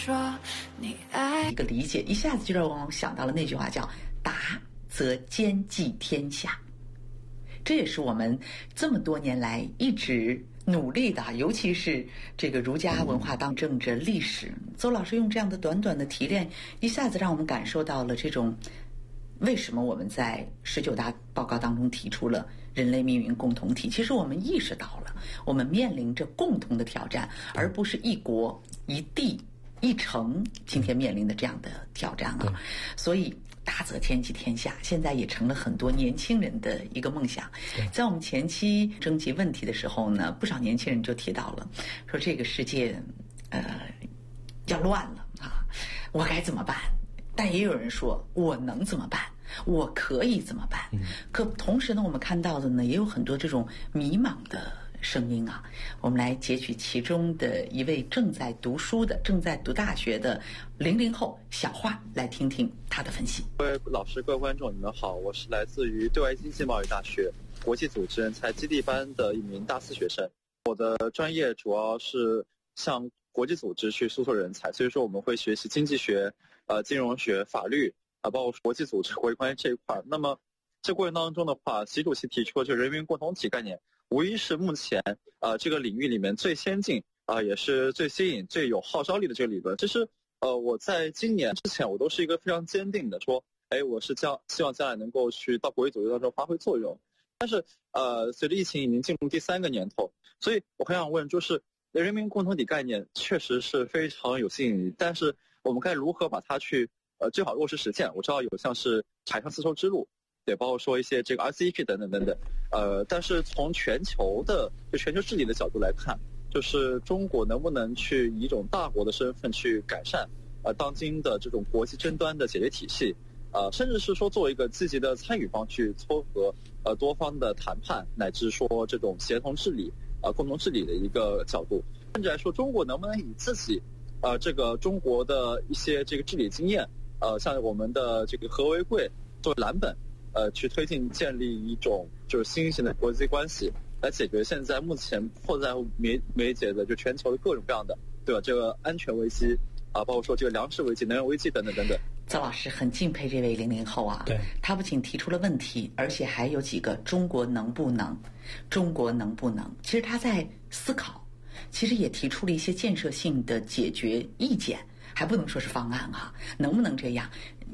一个理解，一下子就让我想到了那句话，叫达则兼济天下。这也是我们这么多年来一直努力的，尤其是这个儒家文化当政治历史，邹老师用这样的短短的提炼，一下子让我们感受到了这种为什么我们在19大报告当中提出了人类命运共同体。其实我们意识到了我们面临着共同的挑战，而不是一国一地一城今天面临的这样的挑战啊。所以达则兼济天下现在也成了很多年轻人的一个梦想。在我们前期征集问题的时候呢，不少年轻人就提到了，说这个世界要乱了啊，我该怎么办？但也有人说我能怎么办，我可以怎么办。可同时呢，我们看到的呢，也有很多这种迷茫的声音啊。我们来截取其中的一位正在读书的、正在读大学的00后小华，来听听他的分析。 各位老师、各位观众，你们好，我是来自于对外经济贸易大学国际组织人才基地班的一名大4学生。我的专业主要是向国际组织去输送人才，所以说我们会学习经济学、金融学、法律包括国际组织、国际关系这一块。那么这过程当中的话，习主席提出的这个人民共同体概念，无疑是目前这个领域里面最先进也是最新颖、最有号召力的这个理论。其实我在今年之前，我都是一个非常坚定的说，我是希望将来能够去到国际组织当中发挥作用。但是随着疫情已经进入第3个年头，所以我很想问，就是人民共同体概念确实是非常有吸引力，但是我们该如何把它去最好落实实践？我知道有像是海上丝绸之路，对，包括说一些这个 RCEP 等等等等，但是从全球治理的角度来看，就是中国能不能去以一种大国的身份去改善当今的这种国际争端的解决体系，甚至是说作为一个积极的参与方去撮合多方的谈判，乃至说这种协同治理共同治理的一个角度，甚至来说中国能不能以自己这个中国的一些这个治理经验，像我们的这个和为贵作为蓝本，去推进建立一种就是新型的国际关系，来解决现在目前迫在眉睫的就全球的各种各样的，对吧？这个安全危机包括说这个粮食危机、能源危机等等等等。 邹老师很敬佩这位00后啊，对，他不仅提出了问题，而且还有几个中国能不能，中国能不能？其实他在思考，其实也提出了一些建设性的解决意见，还不能说是方案啊，能不能这样？